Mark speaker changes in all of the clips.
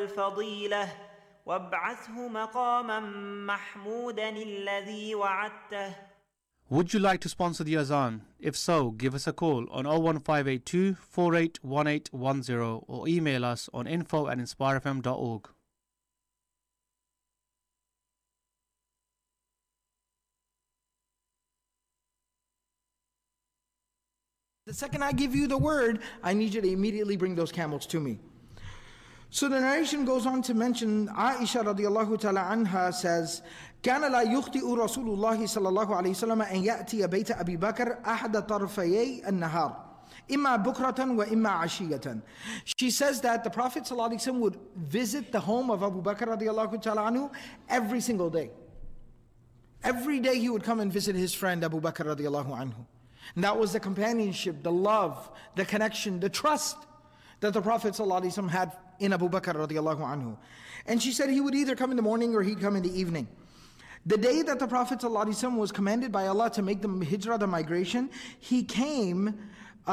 Speaker 1: الفضيلة وابعثه مقاما محمودا الذي وعدته.
Speaker 2: Would you like to sponsor the Azan? If so, give us a call on 01582 481810 or email us on info@inspirefm.org.
Speaker 3: The second I give you the word, I need you to immediately bring those camels to me. So the narration goes on to mention, Aisha radiallahu ta'ala anha says, كان لا يخطئ رسول الله صلى الله عليه وسلم أن يأتي بيت أبي بكر أحد طرفي النهار إما بكرة وإما عشية. She says that the Prophet ﷺ would visit the home of Abu Bakr radiallahu ta'ala anhu every single day. Every day he would come and visit his friend Abu Bakr radiallahu anhu. And that was the companionship, the love, the connection, the trust that the Prophet ﷺ had in Abu Bakr radiallahu anhu. And she said he would either come in the morning or he'd come in the evening. The day that the Prophet ﷺ was commanded by Allah to make the hijrah, the migration, he came,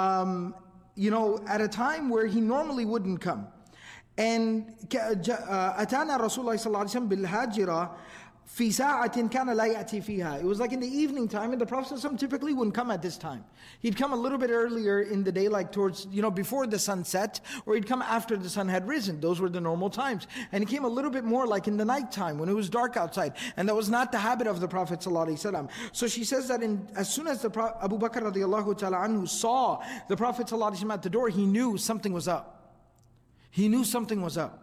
Speaker 3: at a time where he normally wouldn't come. And أتانا رسول الله صلى الله عليه وسلم بالهاجرة في ساعة كان لا يأتي فيها. It was like in the evening time, and the Prophet ﷺ typically wouldn't come at this time. He'd come a little bit earlier in the day, like towards, before the sun set, or he'd come after the sun had risen. Those were the normal times. And he came a little bit more like in the night time, when it was dark outside. And that was not the habit of the Prophet ﷺ. So she says that as soon as Abu Bakr radiallahu ta'ala anhu saw the Prophet ﷺ at the door, he knew something was up. He knew something was up.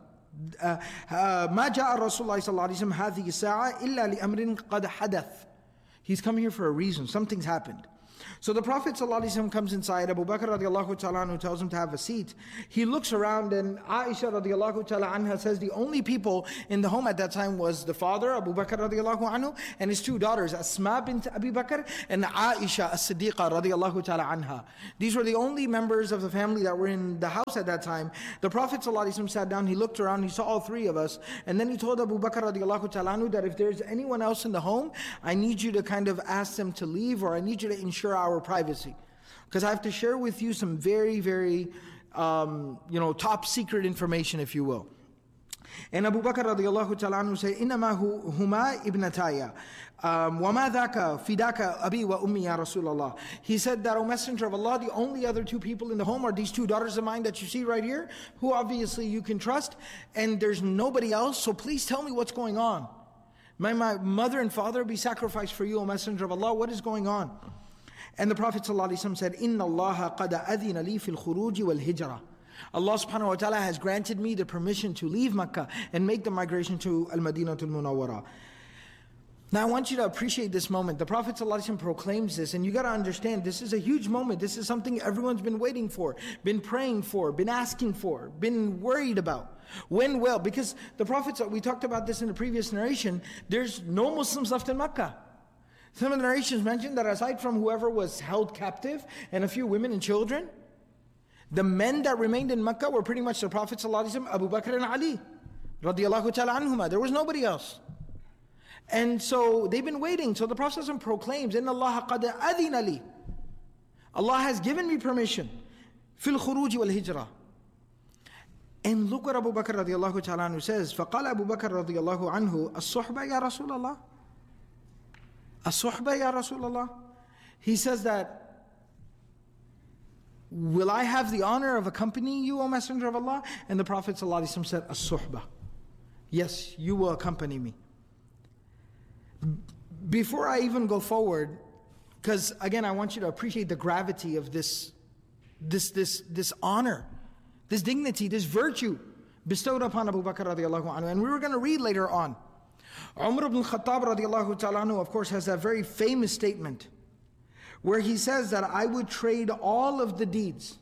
Speaker 3: ما جاء رسول الله صلى الله عليه وسلم هذه الساعة إلا لأمر قد حدث. He's come here for a reason. Something's happened. So the Prophet ﷺ comes inside. Abu Bakr radiallahu ta'ala anhu tells him to have a seat. He looks around, and Aisha radiallahu ta'ala anha says the only people in the home at that time was the father, Abu Bakr radiallahu anhu, and his two daughters, Asma bint Abi Bakr and Aisha as-Siddiqa radiallahu ta'ala anha. These were the only members of the family that were in the house at that time. The Prophet ﷺ sat down, he looked around, he saw all three of us, and then he told Abu Bakr radiallahu ta'ala anhu that if there's anyone else in the home, I need you to kind of ask them to leave, or I need you to ensure our privacy, because I have to share with you some very, very top secret information, if you will. And Abu Bakr radiallahu ta'ala anhu said, إِنَّمَا هُمَا إِبْنَتَايَ وَمَا ذَاكَ فِدَاكَ أَبِي وَأُمِّي يَا رَسُولَ اللَّهِ. He said that, O Messenger of Allah, the only other two people in the home are these two daughters of mine that you see right here, who obviously you can trust, and there's nobody else, so please tell me what's going on. May my mother and father be sacrificed for you, O Messenger of Allah. What is going on? And the Prophet ﷺ said, إِنَّ اللَّهَ قَدْ أَذِنَ لِي فِي الْخُرُوجِ وَالْهِجْرَةِ. Allah subhanahu wa ta'ala has granted me the permission to leave Mecca and make the migration to Al-Madinatul Munawwara. Now I want you to appreciate this moment. The Prophet ﷺ proclaims this, and you got to understand, this is a huge moment. This is something everyone's been waiting for, been praying for, been asking for, been worried about. When will? Because the Prophet, we talked about this in the previous narration, there's no Muslims left in Mecca. Some of the narrations mention that aside from whoever was held captive and a few women and children, the men that remained in Mecca were pretty much the Prophet ﷺ, Abu Bakr and Ali radiallahu ta'ala anhuma. There was nobody else. And so they've been waiting. So the Prophet ﷺ proclaims, إِنَّ اللَّهَ قَدْ أَذِنَ لِي. Allah has given me permission. فِي الْخُرُوجِ وَالْهِجْرَةِ. And look what Abu Bakr radiallahu ta'ala anhu says. فَقَالَ أبو بكر رضي الله عنه الصُّحْبَةَ يا رسول الله. الصُّحْبَةَ يا رسول الله. He says that, will I have the honor of accompanying you, O Messenger of Allah? And the Prophet ﷺ said, الصُّحْبَةَ. Yes, you will accompany me. Before I even go forward, because again I want you to appreciate the gravity of this honor, this dignity, this virtue bestowed upon Abu Bakr radiallahu anhu. And we were going to read later on. Umar ibn Khattab radiallahu ta'ala anhu, of course, has that very famous statement where he says that I would trade all of the deeds.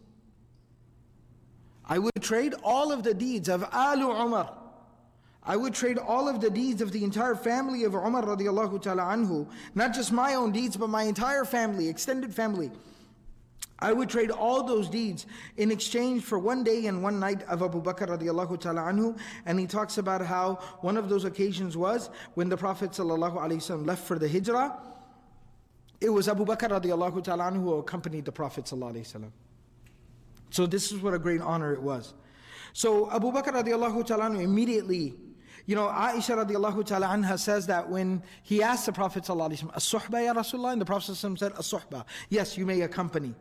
Speaker 3: I would trade all of the deeds of Alu Umar. I would trade all of the deeds of the entire family of Umar radiallahu ta'ala anhu, not just my own deeds, but my entire family, extended family. I would trade all those deeds in exchange for one day and one night of Abu Bakr radiallahu ta'ala anhu. And he talks about how one of those occasions was when the Prophet sallallahu alaihi wasallam left for the hijrah. It was Abu Bakr radiallahu ta'ala anhu who accompanied the Prophet sallallahu alaihi wasallam. So this is what a great honor it was. So Abu Bakr radiallahu ta'ala anhu immediately, Aisha radiallahu ta'ala anha says that when he asked the Prophet sallallahu alaihi wasallam, "As-suhba ya Rasulullah?" and the Prophet sallallahu alaihi wasallam said, "As-suhba." Yes, you may accompany.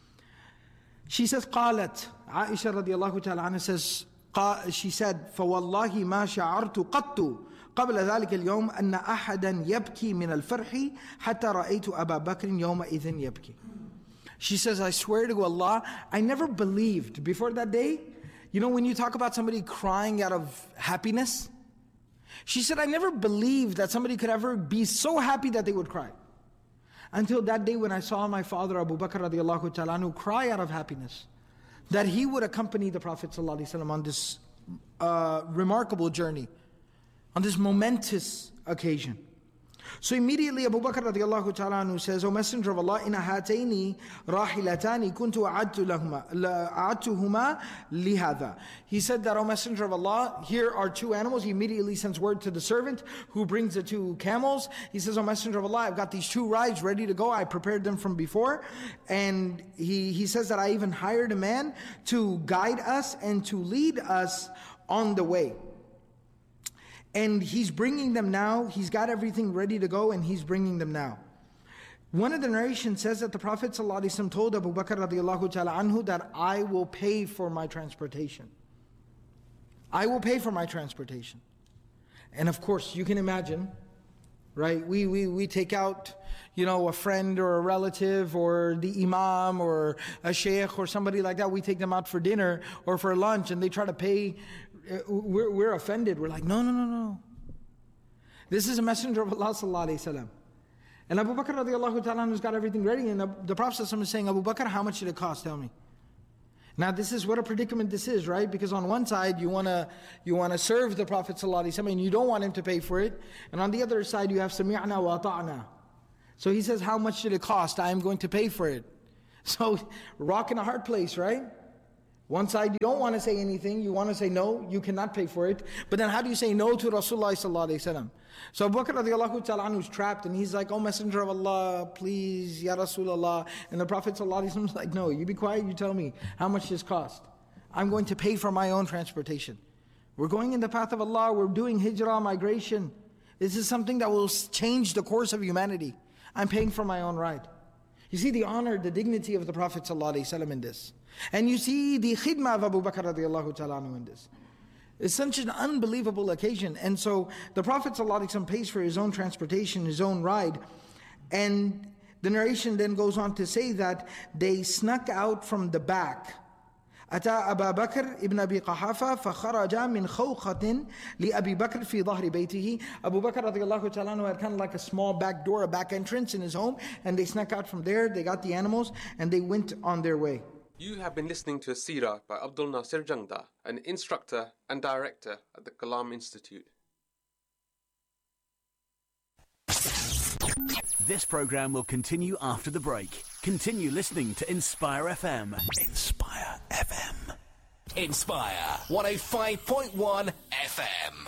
Speaker 3: She says, قالت, Aisha radiallahu ta'ala anha says, she said, فوالله ما شعرت قط قبل ذلك اليوم أن أحدا يبكي من الفرح حتى رأيت أبا بكر يومئذ يبكي. She says, I swear to Allah, I never believed before that day. When you talk about somebody crying out of happiness, she said, I never believed that somebody could ever be so happy that they would cry. Until that day when I saw my father Abu Bakr radiallahu ta'ala anhu cry out of happiness, that he would accompany the Prophet sallallahu alaihi wasallam on this remarkable journey, on this momentous occasion. So immediately Abu Bakr radiallahu ta'ala anhu says, O Messenger of Allah, إِنَ هَاتَيْنِ رَاحِلَتَانِ كُنْتُ أَعَدْتُهُمَا لِهَذَا. He said that, O Messenger of Allah, here are two animals. He immediately sends word to the servant who brings the two camels. He says, O Messenger of Allah, I've got these two rides ready to go. I prepared them from before. And he says that I even hired a man to guide us and to lead us on the way. And he's bringing them now. He's got everything ready to go and he's bringing them now. One of the narrations says that the Prophet ﷺ told Abu Bakr radiallahu ta'ala anhu that I will pay for my transportation. I will pay for my transportation. And of course, you can imagine, right? We take out, a friend or a relative or the imam or a sheikh or somebody like that. We take them out for dinner or for lunch and they try to pay. We're offended. We're like, no. This is a messenger of Allah sallallahu alaihi wasallam. And Abu Bakr radiallahu ta'ala has got everything ready. And the Prophet is saying, Abu Bakr, how much did it cost? Tell me. Now this is what a predicament this is, right? Because on one side you wanna serve the Prophet sallallahu alaihi wasallam and you don't want him to pay for it. And on the other side you have sami'na wa ta'na. So he says, how much did it cost? I am going to pay for it. So rock in a hard place, right? One side you don't want to say anything, you want to say no, you cannot pay for it. But then how do you say no to Rasulullah sallallahu alaihi wasallam? So Abu Bakr radiallahu ta'ala anhu is trapped and he's like, oh Messenger of Allah, please, Ya Rasulullah. And the Prophet sallallahu alaihi wasallam is like, no, you be quiet, you tell me how much this cost. I'm going to pay for my own transportation. We're going in the path of Allah, we're doing hijrah, migration. This is something that will change the course of humanity. I'm paying for my own ride. You see the honor, the dignity of the Prophet ﷺ in this. And you see the khidmah of Abu Bakr radiallahu ta'ala anhu in this. It's such an unbelievable occasion. And so the Prophet ﷺ pays for his own transportation, his own ride. And the narration then goes on to say that they snuck out from the back. أتى أبا بكر ابن أبي قحافة فخرج من خوخة لأبي بكر في ظهر بيته. Abu Bakr radiallahu ta'ala anhu had kind of like a small back door, a back entrance in his home, and they snuck out from there, they got the animals, and they went on their way.
Speaker 4: You have been listening to a seerah by Abdul Nasir Jangda, an instructor and director at the Kalam Institute.
Speaker 5: This program will continue after the break. Continue listening to Inspire FM. Inspire FM.
Speaker 6: Inspire 105.1 FM.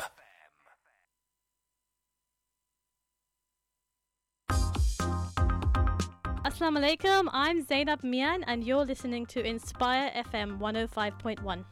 Speaker 7: Assalamu alaikum, I'm Zainab Mian and you're listening to Inspire FM 105.1.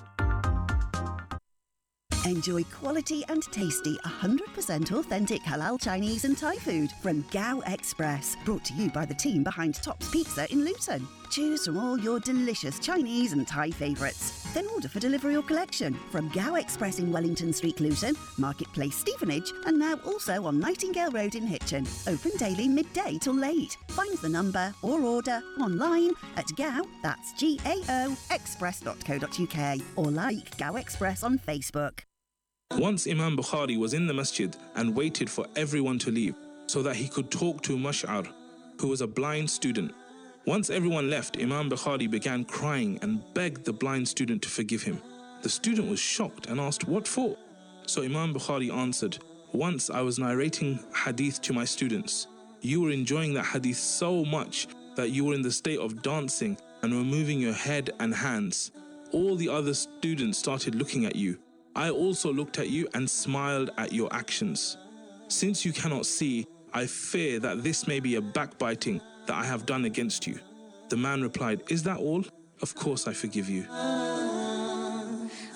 Speaker 8: Enjoy quality and tasty 100% authentic halal Chinese and Thai food from Gao Express. Brought to you by the team behind Tops Pizza in Luton. Choose from all your delicious Chinese and Thai favourites. Then order for delivery or collection from Gao Express in Wellington Street, Luton, Marketplace, Stevenage, and now also on Nightingale Road in Hitchin. Open daily midday till late. Find the number or order online at Gao, that's Gao, express.co.uk, or like Gao Express on Facebook.
Speaker 9: Once Imam Bukhari was in the masjid and waited for everyone to leave so that he could talk to Mash'ar, who was a blind student. Once everyone left, Imam Bukhari began crying and begged the blind student to forgive him. The student was shocked and asked, "What for?" So Imam Bukhari answered, "Once I was narrating hadith to my students. You were enjoying that hadith so much that you were in the state of dancing and were moving your head and hands. All the other students started looking at you. I also looked at you and smiled at your actions. Since you cannot see, I fear that this may be a backbiting that I have done against you." The man replied, "Is that all? Of course I forgive you."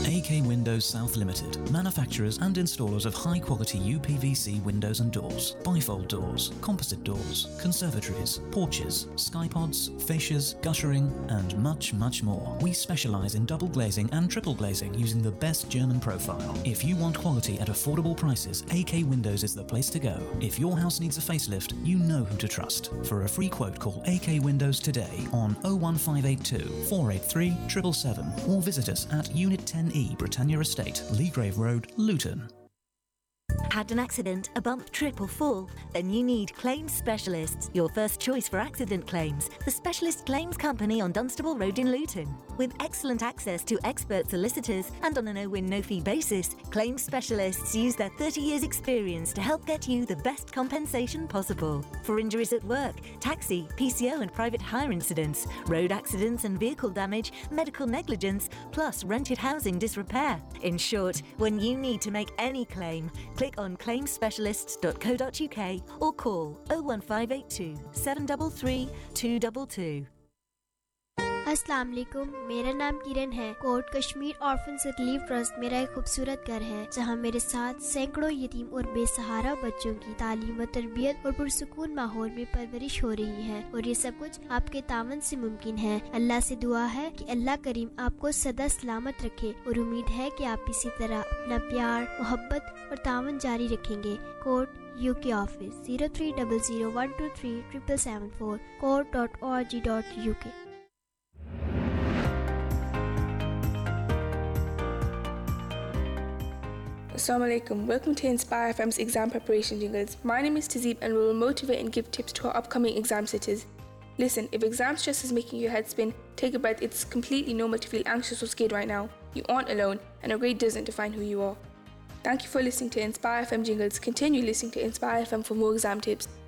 Speaker 10: AK Windows South Limited, manufacturers and installers of high-quality UPVC windows and doors, bifold doors, composite doors, conservatories, porches, skypods, fascias, guttering, and much, much more. We specialize in double glazing and triple glazing using the best German profile. If you want quality at affordable prices, AK Windows is the place to go. If your house needs a facelift, you know who to trust. For a free quote, call AK Windows today on 01582 483 777 or visit us at Unit 10E, Britannia Estate, Leagrave Road, Luton.
Speaker 11: Had an accident, a bump, trip or fall? Then you need Claims Specialists, your first choice for accident claims. The specialist claims company on Dunstable Road in Luton. With excellent access to expert solicitors and on a no-win, no-fee basis, Claims Specialists use their 30 years experience to help get you the best compensation possible. For injuries at work, taxi, PCO and private hire incidents, road accidents and vehicle damage, medical negligence, plus rented housing disrepair. In short, when you need to make any claim, click on claimspecialists.co.uk or call 01582 733 222.
Speaker 12: अस्सलाम वालेकुम, मेरा नाम किरण है। Coat Kashmir orphans relief trust मेरा एक खूबसूरत घर है जहां मेरे साथ सैकड़ों यतीम और बेसहारा बच्चों की तालीम व तरबियत और पुरसुकून माहौल में परवरिश हो रही है और ये सब कुछ आपके तावन से मुमकिन है। अल्लाह से दुआ है कि अल्लाह करीम आपको सदा सलामत रखे और उम्मीद है कि आप इसी तरह अपना प्यार, मोहब्बत और तावन जारी रखेंगे। Coat UK office 0300123774 court.org.uk।
Speaker 13: Assalamu alaikum. Welcome to Inspire FM's exam preparation jingles. My name is Tazeeb and we will motivate and give tips to our upcoming exam sitters. Listen, if exam stress is making your head spin, take a breath. It's completely normal to feel anxious or scared right now. You aren't alone and a grade doesn't define who you are. Thank you for listening to Inspire FM jingles. Continue listening to Inspire FM for more exam tips.